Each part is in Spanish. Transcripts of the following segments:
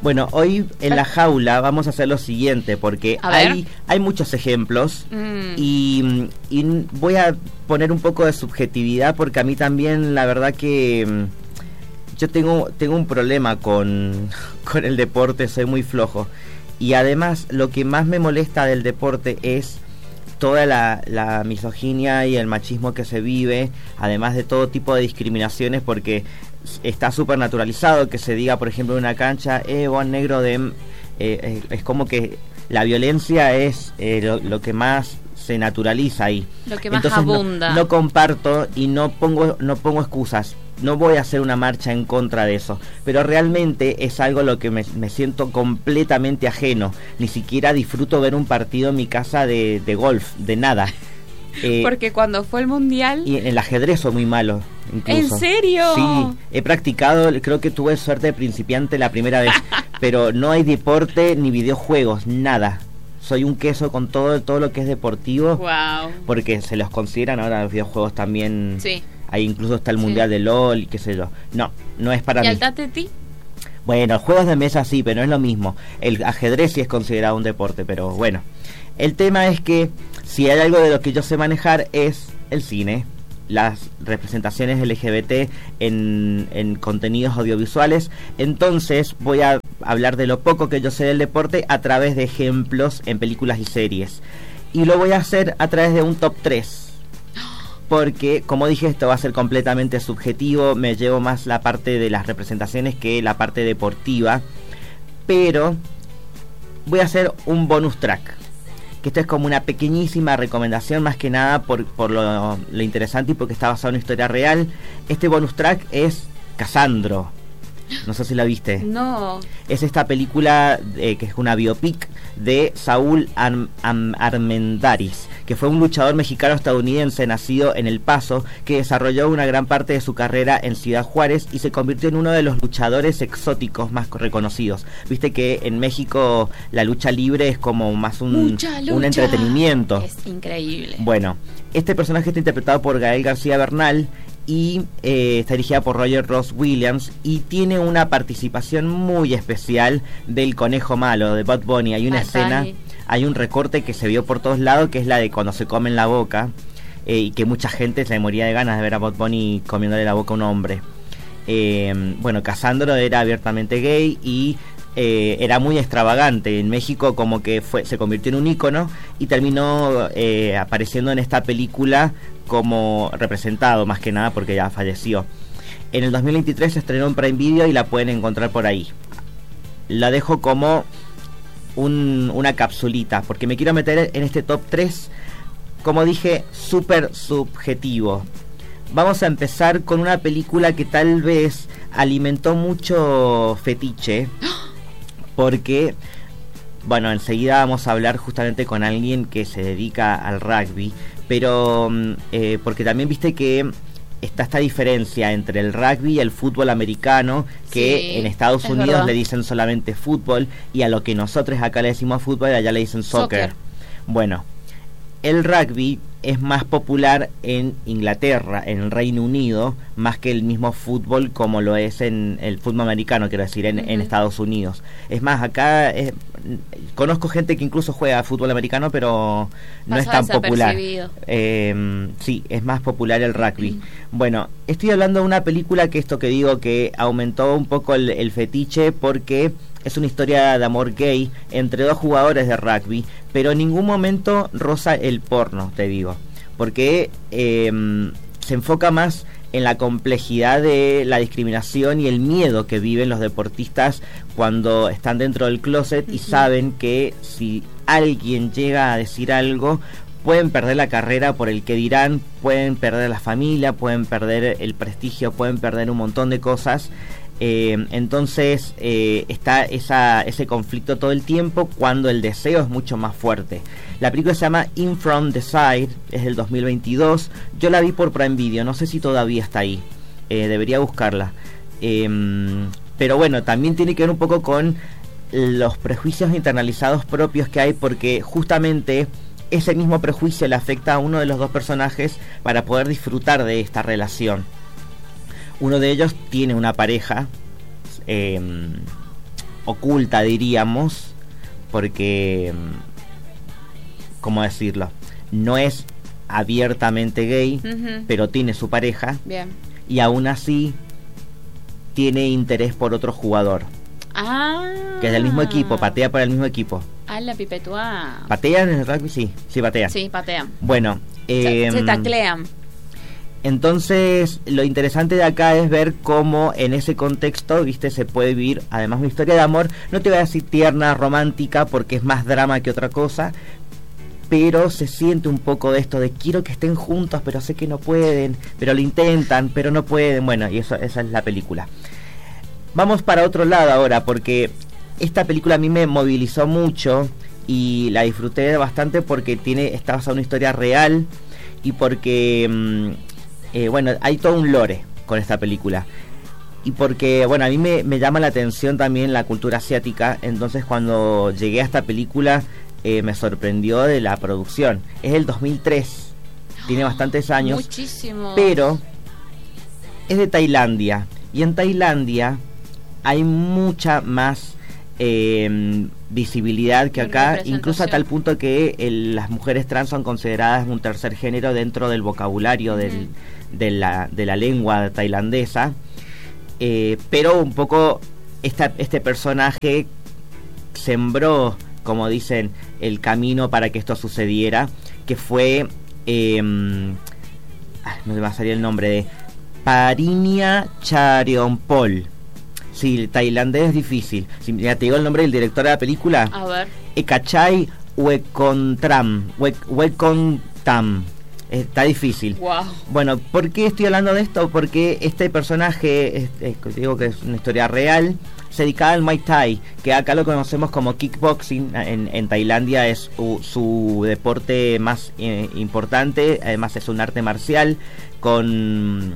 Bueno, hoy en la jaula vamos a hacer lo siguiente, porque hay muchos ejemplos y voy a poner un poco de subjetividad, porque a mí también la verdad que yo tengo un problema con el deporte, soy muy flojo. Y además lo que más me molesta del deporte es toda la misoginia y el machismo que se vive, además de todo tipo de discriminaciones, porque está súper naturalizado que se diga, por ejemplo, en una cancha, vos negro es como que la violencia es lo que más se naturaliza ahí. Lo que más abunda. No comparto y no pongo excusas. No voy a hacer una marcha en contra de eso, pero realmente es algo a lo que me siento completamente ajeno. Ni siquiera disfruto ver un partido en mi casa de golf, de nada. Porque cuando fue el mundial... Y en el ajedrez soy muy malo, incluso. ¿En serio? Sí, he practicado, creo que tuve suerte de principiante la primera vez, pero no hay deporte ni videojuegos, nada. Soy un queso con todo lo que es deportivo. Wow. Porque se los consideran ahora los videojuegos también. Sí. Ahí incluso está el mundial de LOL y qué sé yo. No es para mí. ¿Y el tateti? Bueno, juegos de mesa sí, pero no es lo mismo. El ajedrez sí es considerado un deporte, pero bueno. El tema es que si hay algo de lo que yo sé manejar es el cine, las representaciones LGBT en contenidos audiovisuales. Entonces voy a hablar de lo poco que yo sé del deporte a través de ejemplos en películas y series. Y lo voy a hacer a través de un top 3. Porque, como dije, esto va a ser completamente subjetivo. Me llevo más la parte de las representaciones que la parte deportiva. Pero voy a hacer un bonus track, que esto es como una pequeñísima recomendación, más que nada por lo interesante y porque está basado en una historia real. Este bonus track es Casandro. No sé si la viste. No. Es esta película que es una biopic de Saúl Armendáriz, que fue un luchador mexicano-estadounidense nacido en El Paso, que desarrolló una gran parte de su carrera en Ciudad Juárez y se convirtió en uno de los luchadores exóticos más reconocidos. Viste que en México la lucha libre es como más un entretenimiento. Es increíble. Bueno, este personaje está interpretado por Gael García Bernal y está dirigida por Roger Ross Williams y tiene una participación muy especial del conejo malo, de Bad Bunny. Hay una escena, hay un recorte que se vio por todos lados, que es la de cuando se comen la boca, y que mucha gente se moría de ganas de ver a Bad Bunny comiéndole la boca a un hombre. Bueno, Casandro era abiertamente gay y era muy extravagante. En México como que se convirtió en un ícono y terminó apareciendo en esta película como representado, más que nada porque ya falleció. En el 2023 se estrenó en Prime Video y la pueden encontrar por ahí. La dejo como una capsulita, porque me quiero meter en este top 3, como dije, súper subjetivo. Vamos a empezar con una película que tal vez alimentó mucho fetiche, porque, bueno, enseguida vamos a hablar justamente con alguien que se dedica al rugby, pero porque también viste que está esta diferencia entre el rugby y el fútbol americano, que sí, en Estados Unidos verdad, le dicen solamente fútbol, y a lo que nosotros acá le decimos fútbol, allá le dicen soccer. Bueno, el rugby es más popular en Inglaterra, en el Reino Unido, más que el mismo fútbol como lo es en el fútbol americano, quiero decir, en Estados Unidos. Es más, acá conozco gente que incluso juega fútbol americano, pero no es tan popular. Sí, es más popular el rugby. Bueno, estoy hablando de una película que esto que digo que aumentó un poco el fetiche, porque es una historia de amor gay entre dos jugadores de rugby, pero en ningún momento roza el porno, te digo, porque se enfoca más en la complejidad de la discriminación y el miedo que viven los deportistas cuando están dentro del closet y saben que si alguien llega a decir algo, pueden perder la carrera por el que dirán, pueden perder la familia, pueden perder el prestigio, pueden perder un montón de cosas. Entonces está ese conflicto todo el tiempo cuando el deseo es mucho más fuerte. La película se llama In From the Side, es del 2022. Yo la vi por Prime Video, no sé si todavía está ahí, debería buscarla. Pero bueno, también tiene que ver un poco con los prejuicios internalizados propios que hay, porque justamente ese mismo prejuicio le afecta a uno de los dos personajes para poder disfrutar de esta relación. Uno de ellos tiene una pareja oculta, diríamos, porque, ¿cómo decirlo? No es abiertamente gay, pero tiene su pareja. Bien. Y aún así tiene interés por otro jugador. Que es del mismo equipo, patea por el mismo equipo. La pipetúa. ¿Patean en el rugby? Sí, patean. Sí, patean. Bueno, se taclean. Entonces, lo interesante de acá es ver cómo en ese contexto, viste, se puede vivir además una historia de amor. No te voy a decir tierna, romántica, porque es más drama que otra cosa, pero se siente un poco de esto de quiero que estén juntos, pero sé que no pueden, pero lo intentan, pero no pueden. Bueno, y esa es la película. Vamos para otro lado ahora, porque esta película a mí me movilizó mucho y la disfruté bastante porque está basada en una historia real y porque, bueno, hay todo un lore con esta película. Y porque, bueno, a mí me llama la atención también la cultura asiática, entonces cuando llegué a esta película me sorprendió de la producción. Es del 2003, tiene bastantes años. Muchísimo. Pero es de Tailandia, y en Tailandia hay mucha más visibilidad que acá, incluso a tal punto que las mujeres trans son consideradas un tercer género dentro del vocabulario de la lengua tailandesa, pero un poco este personaje sembró, como dicen, el camino para que esto sucediera, que fue no me va a salir el nombre, de Parinia Charionpol. Sí, tailandés es difícil. Ya te digo el nombre del director de la película. A ver. Ekachai Wekontam. Está difícil. Wow. Bueno, ¿por qué estoy hablando de esto? Porque este personaje, digo que es una historia real, se dedicaba al Muay Thai, que acá lo conocemos como kickboxing. En Tailandia es su deporte más importante. Además es un arte marcial con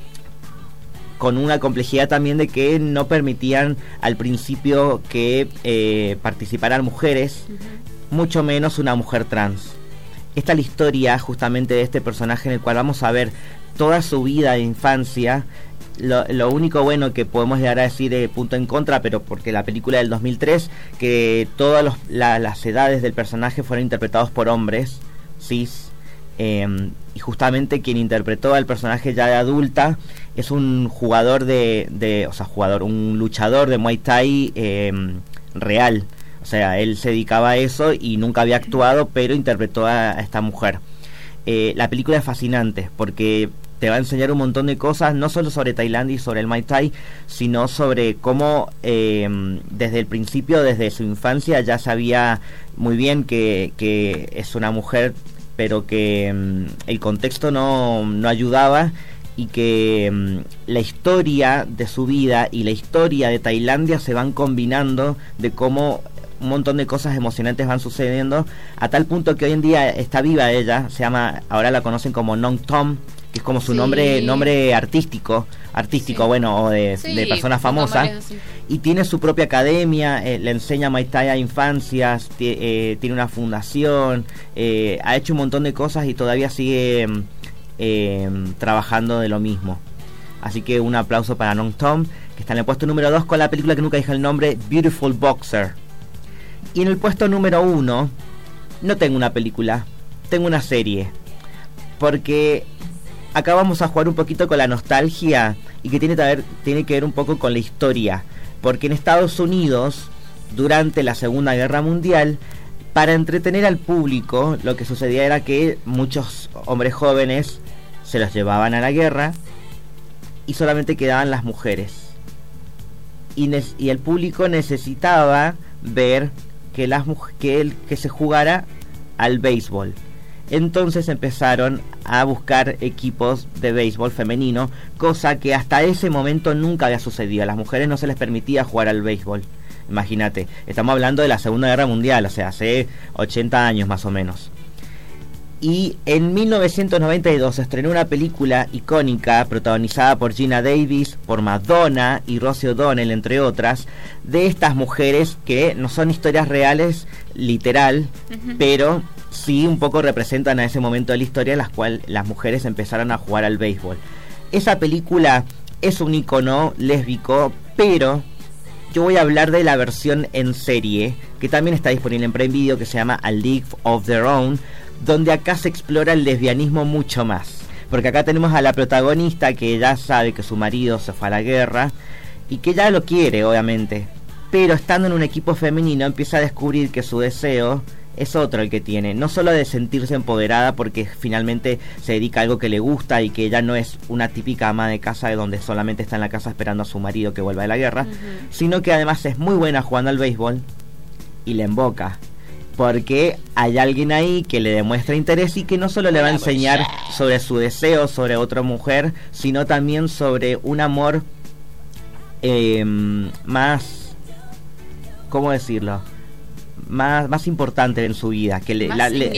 una complejidad también de que no permitían al principio que participaran mujeres, mucho menos una mujer trans. Esta es la historia justamente de este personaje, en el cual vamos a ver toda su vida de infancia. Lo único bueno que podemos llegar a decir de punto en contra, pero porque la película del 2003, que todas las edades del personaje fueron interpretados por hombres cis, y justamente quien interpretó al personaje ya de adulta es un jugador un luchador de Muay Thai real. O sea, él se dedicaba a eso y nunca había actuado, pero interpretó a esta mujer. La película es fascinante porque te va a enseñar un montón de cosas, no solo sobre Tailandia y sobre el Muay Thai, sino sobre cómo desde el principio, desde su infancia, ya sabía muy bien que es una mujer, pero que el contexto no ayudaba, y que la historia de su vida y la historia de Tailandia se van combinando, de cómo un montón de cosas emocionantes van sucediendo, a tal punto que hoy en día está viva ella. Se llama, ahora la conocen como Nong Tom, que es como su nombre artístico, bueno, o de persona famosa, y tiene su propia academia, le enseña Muay Thai a infancias, tiene una fundación, ha hecho un montón de cosas y todavía sigue trabajando de lo mismo. Así que un aplauso para Nong Tom, que está en el puesto número 2 con la película que nunca dije el nombre, Beautiful Boxer. Y en el puesto número 1 no tengo una película, tengo una serie, porque acá vamos a jugar un poquito con la nostalgia, y que tiene que ver un poco con la historia, porque en Estados Unidos, durante la Segunda Guerra Mundial, para entretener al público, lo que sucedía era que muchos hombres jóvenes se los llevaban a la guerra y solamente quedaban las mujeres. Y el público necesitaba ver que se jugara al béisbol. Entonces empezaron a buscar equipos de béisbol femenino, cosa que hasta ese momento nunca había sucedido. A las mujeres no se les permitía jugar al béisbol. Imagínate, estamos hablando de la Segunda Guerra Mundial, o sea, hace 80 años más o menos. Y en 1992 se estrenó una película icónica protagonizada por Gina Davis, por Madonna y Rosie O'Donnell, entre otras, de estas mujeres que no son historias reales, literal, pero sí un poco representan a ese momento de la historia en la cual las mujeres empezaron a jugar al béisbol. Esa película es un icono lésbico, pero yo voy a hablar de la versión en serie, que también está disponible en Prime Video, que se llama A League of Their Own, donde acá se explora el lesbianismo mucho más. Porque acá tenemos a la protagonista que ya sabe que su marido se fue a la guerra y que ya lo quiere, obviamente. Pero estando en un equipo femenino empieza a descubrir que su deseo es otro el que tiene, no solo de sentirse empoderada porque finalmente se dedica a algo que le gusta y que ella no es una típica ama de casa de donde solamente está en la casa esperando a su marido que vuelva de la guerra, sino que además es muy buena jugando al béisbol y le emboca porque hay alguien ahí que le demuestra interés y que no solo le va a enseñar sobre su deseo sobre otra mujer, sino también sobre un amor más, ¿cómo decirlo?, más importante en su vida, que le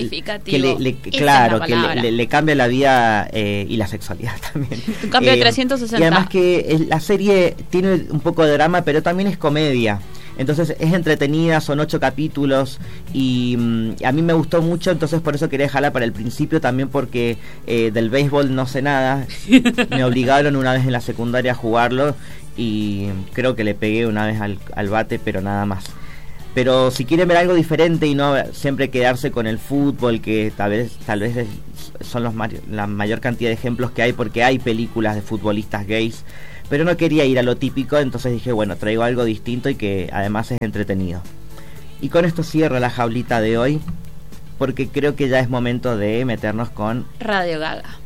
cambia la vida y la sexualidad también. Un cambio de 360. Y además que la serie tiene un poco de drama, pero también es comedia. Entonces es entretenida, son 8 capítulos y a mí me gustó mucho, entonces por eso quería dejarla para el principio también, porque del béisbol no sé nada. Me obligaron una vez en la secundaria a jugarlo y creo que le pegué una vez al bate, pero nada más. Pero si quieren ver algo diferente y no siempre quedarse con el fútbol, que tal vez son la mayor cantidad de ejemplos que hay, porque hay películas de futbolistas gays, pero no quería ir a lo típico, entonces dije, bueno, traigo algo distinto y que además es entretenido. Y con esto cierro la jaulita de hoy, porque creo que ya es momento de meternos con Radio Gaga.